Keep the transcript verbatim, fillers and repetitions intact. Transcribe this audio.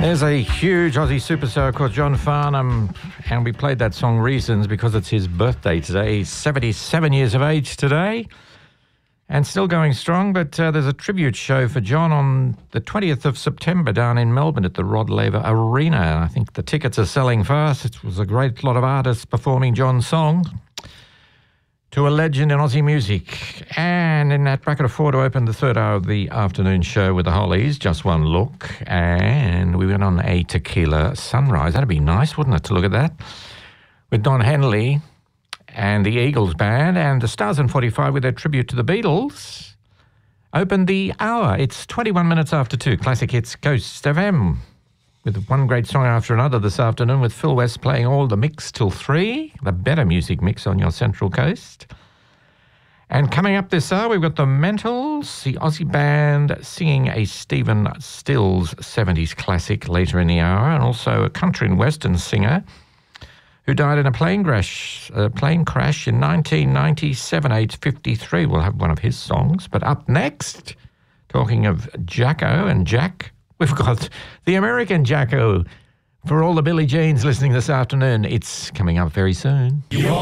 There's a huge Aussie superstar called John Farnham, and we played that song Reasons because it's his birthday today. He's seventy-seven years of age today and still going strong, but uh, there's a tribute show for John on the twentieth of September down in Melbourne at the Rod Laver Arena. I think the tickets are selling fast. It was a great lot of artists performing John's song to a legend in Aussie music. And in that bracket of four to open the third hour of the afternoon show with the Hollies, Just One Look. And we went on a tequila sunrise. That'd be nice, wouldn't it, to look at that? With Don Henley and the Eagles Band and the Stars in forty-five with their tribute to the Beatles. Opened the hour. It's twenty-one minutes after two. Classic Hits Coast F M. With one great song after another this afternoon, with Phil West playing all the mix till three, the better music mix on your Central Coast. And coming up this hour, we've got the Mentals, the Aussie Band singing a Stephen Stills seventies classic later in the hour, and also a country and western singer who died in a plane crash, a plane crash in nineteen ninety-seven, age fifty-three. We'll have one of his songs. But up next, talking of Jacko and Jack, we've got the American Jacko for all the Billie Jeans listening this afternoon. It's coming up very soon.